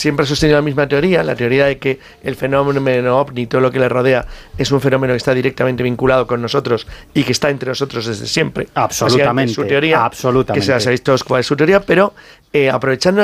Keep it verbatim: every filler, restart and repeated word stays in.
siempre ha sostenido la misma teoría, la teoría de que el fenómeno ovni, todo lo que le rodea, es un fenómeno que está directamente vinculado con nosotros y que está entre nosotros desde siempre. Absolutamente. Es su teoría, absolutamente. que se ha visto cuál es su teoría, pero eh, aprovechando